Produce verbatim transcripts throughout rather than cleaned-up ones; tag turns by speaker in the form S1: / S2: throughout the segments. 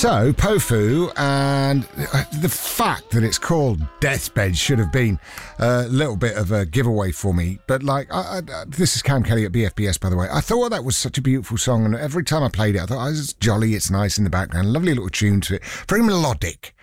S1: So, Pofu, and the fact that it's called Deathbed should have been a little bit of a giveaway for me. But, like, I, I, this is Cam Kelly at B F B S, by the way. I thought that was such a beautiful song, and every time I played it, I thought, oh, it's jolly, it's nice in the background, lovely little tune to it, very melodic.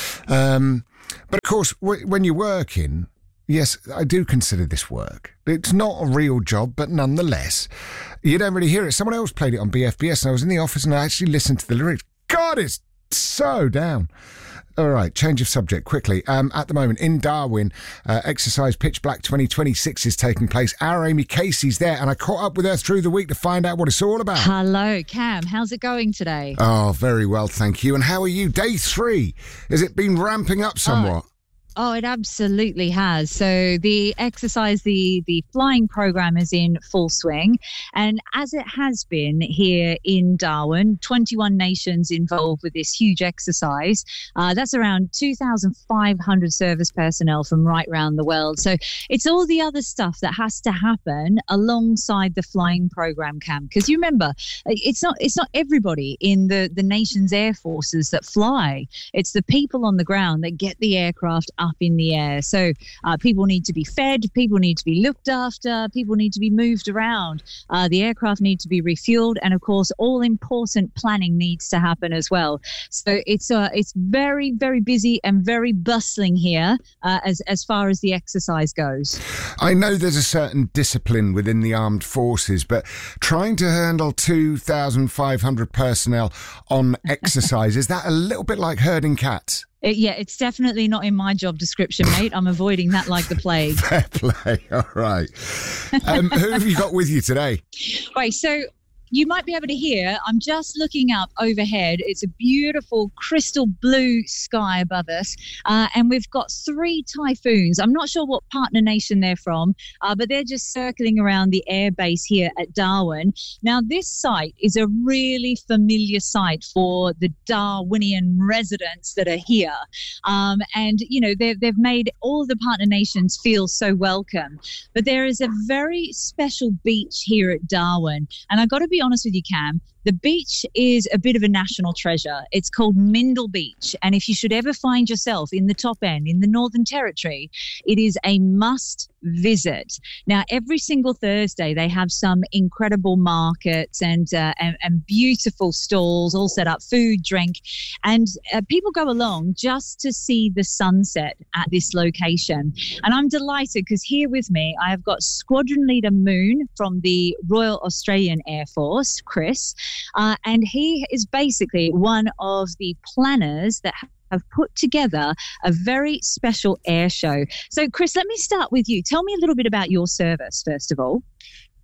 S1: Um, but, of course, w- when you're working, yes, I do consider this work. It's not a real job, but nonetheless, you don't really hear it. Someone else played it on B F B S, and I was in the office, and I actually listened to the lyrics. God, it's so down. All right, change of subject quickly. Um, at the moment, in Darwin, uh, Exercise Pitch Black twenty twenty-six is taking place. Our Amy Casey's there, and I caught up with her through the week to find out what it's all about.
S2: Hello, Cam. How's it going today?
S1: Oh, very well, thank you. And how are you? Day three. Has it been ramping up somewhat?
S2: Oh. Oh, it absolutely has. So the exercise, the the flying program is in full swing. And as it has been here in Darwin, twenty-one nations involved with this huge exercise. Uh, that's around two thousand five hundred service personnel from right around the world. So it's all the other stuff that has to happen alongside the flying program, Cam. Because you remember, it's not it's not everybody in the, the nation's air forces that fly. It's the people on the ground that get the aircraft up in the air. So uh, people need to be fed, people need to be looked after, people need to be moved around. Uh, the aircraft need to be refueled, and of course, all important planning needs to happen as well. So it's uh, it's very, very busy and very bustling here uh, as as far as the exercise goes.
S1: I know there's a certain discipline within the armed forces, but trying to handle two thousand five hundred personnel on exercise, is that a little bit like herding cats?
S2: It, yeah, it's definitely not in my job description, mate. I'm avoiding that like the plague.
S1: Fair play. All right. Um, who have you got with you today?
S2: Right, so you might be able to hear, I'm just looking up overhead. It's a beautiful crystal blue sky above us. Uh, and we've got three typhoons. I'm not sure what partner nation they're from, uh, but they're just circling around the air base here at Darwin. Now, this site is a really familiar site for the Darwinian residents that are here. Um, and, you know, they've, they've made all the partner nations feel so welcome. But there is a very special beach here at Darwin. And I've got to be honest with you, Cam, the beach is a bit of a national treasure. It's called Mindel Beach. And if you should ever find yourself in the top end, in the Northern Territory, it is a must visit. Now, every single Thursday, they have some incredible markets and, uh, and, and beautiful stalls all set up, food, drink. And uh, people go along just to see the sunset at this location. And I'm delighted because here with me, I have got Squadron Leader Moon from the Royal Australian Air Force, Chris. Uh, and he is basically one of the planners that have put together a very special air show. So, Chris, let me start with you. Tell me a little bit about your service, first of all.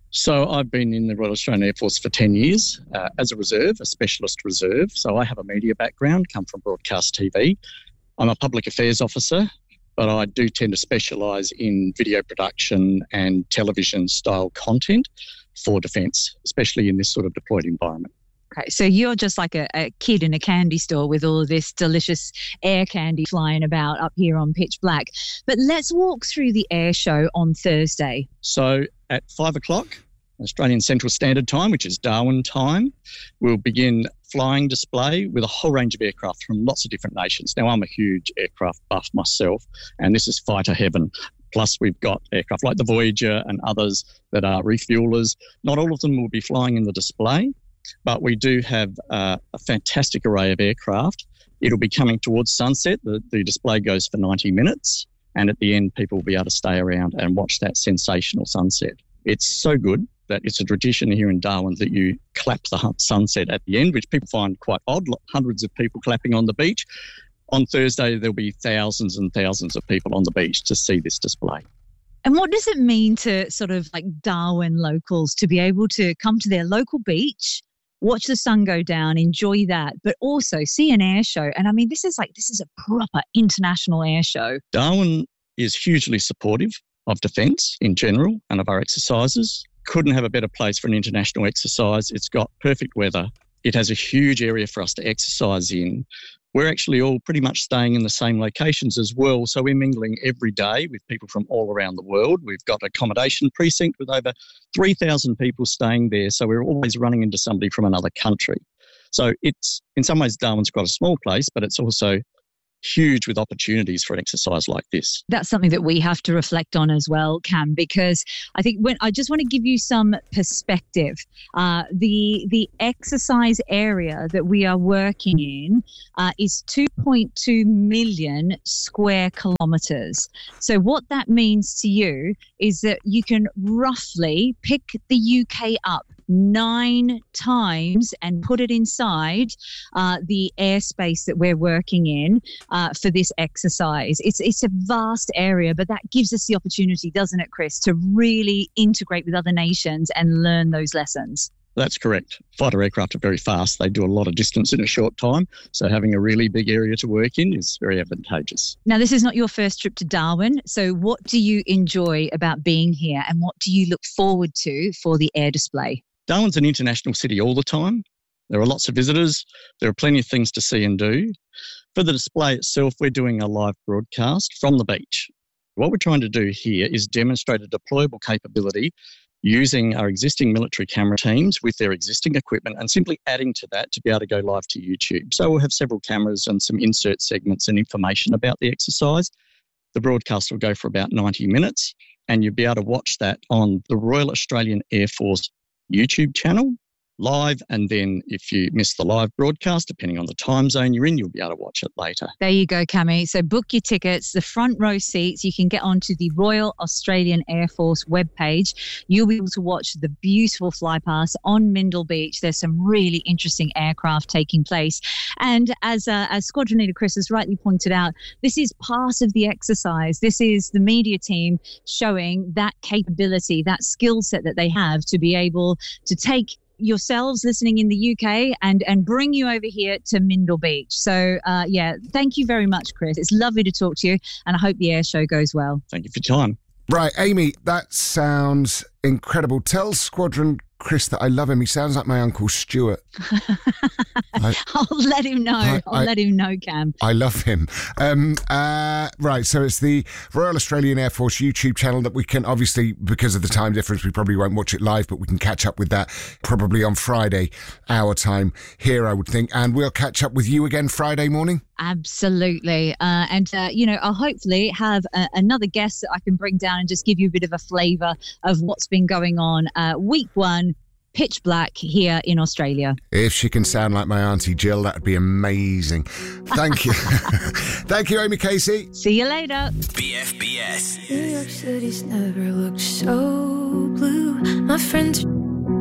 S3: So I've been in the Royal Australian Air Force for ten years uh, as a reserve, a specialist reserve. So I have a media background, come from broadcast T V. I'm a public affairs officer, but I do tend to specialise in video production and television style content for defence, especially in this sort of deployed environment.
S2: Okay, so you're just like a, a kid in a candy store with all of this delicious air candy flying about up here on Pitch Black. But let's walk through the air show on Thursday.
S3: So at five o'clock, Australian Central Standard Time, which is Darwin time, we'll begin flying display with a whole range of aircraft from lots of different nations. Now, I'm a huge aircraft buff myself, and this is fighter heaven. Plus, we've got aircraft like the Voyager and others that are refuelers. Not all of them will be flying in the display, but we do have uh, a fantastic array of aircraft. It'll be coming towards sunset. The, the display goes for ninety minutes, and at the end, people will be able to stay around and watch that sensational sunset. It's so good that it's a tradition here in Darwin that you clap the sunset at the end, which people find quite odd, hundreds of people clapping on the beach. On Thursday, there'll be thousands and thousands of people on the beach to see this display.
S2: And what does it mean to sort of like Darwin locals to be able to come to their local beach, watch the sun go down, enjoy that, but also see an air show? And I mean, this is like, this is a proper international air show.
S3: Darwin is hugely supportive of defence in general and of our exercises. Couldn't have a better place for an international exercise. It's got perfect weather. It has a huge area for us to exercise in. We're actually all pretty much staying in the same locations as well. So we're mingling every day with people from all around the world. We've got an accommodation precinct with over three thousand people staying there. So we're always running into somebody from another country. So it's, in some ways, Darwin's quite a small place, but it's also huge with opportunities for an exercise like this.
S2: That's something that we have to reflect on as well, Cam, because I think when I just want to give you some perspective. Uh, the the exercise area that we are working in uh, is two point two million square kilometres. So what that means to you is that you can roughly pick the U K up nine times and put it inside uh, the airspace that we're working in uh, for this exercise. It's it's a vast area, but that gives us the opportunity, doesn't it, Chris, to really integrate with other nations and learn those lessons.
S3: That's correct. Fighter aircraft are very fast. They do a lot of distance in a short time. So having a really big area to work in is very advantageous.
S2: Now, this is not your first trip to Darwin. So what do you enjoy about being here and what do you look forward to for the air display?
S3: Darwin's an international city all the time. There are lots of visitors. There are plenty of things to see and do. For the display itself, we're doing a live broadcast from the beach. What we're trying to do here is demonstrate a deployable capability using our existing military camera teams with their existing equipment and simply adding to that to be able to go live to YouTube. So we'll have several cameras and some insert segments and information about the exercise. The broadcast will go for about ninety minutes and you'll be able to watch that on the Royal Australian Air Force YouTube channel live, and then if you miss the live broadcast, depending on the time zone you're in, you'll be able to watch it later.
S2: There you go, Cami. So book your tickets, the front row seats. You can get onto the Royal Australian Air Force webpage. You'll be able to watch the beautiful flypast on Mindle Beach. There's some really interesting aircraft taking place. And as uh, as Squadron Leader Chris has rightly pointed out, this is part of the exercise. This is the media team showing that capability, that skill set that they have to be able to take yourselves listening in the U K and and bring you over here to Mindle Beach. So uh yeah, thank you very much, Chris. It's lovely to talk to you and I hope the air show goes well.
S3: Thank you for your time.
S1: Right, Amy, that sounds incredible. Tell Squadron Chris that I love him. He sounds like my Uncle Stuart.
S2: I, I'll let him know. I, I'll I, let him know, Cam.
S1: I love him. Um, uh, right, so it's the Royal Australian Air Force YouTube channel that we can, obviously, because of the time difference, we probably won't watch it live, but we can catch up with that probably on Friday, our time here, I would think. And we'll catch up with you again Friday morning.
S2: Absolutely. Uh, and, uh, you know, I'll hopefully have a, another guest that I can bring down and just give you a bit of a flavour of what's been going on uh, week one, pitch black here in Australia.
S1: If she can sound like my Auntie Jill, that would be amazing. Thank you. Thank you, Amy Casey.
S2: See you later.
S4: B F B S.
S5: New York City's never looked so blue. My friends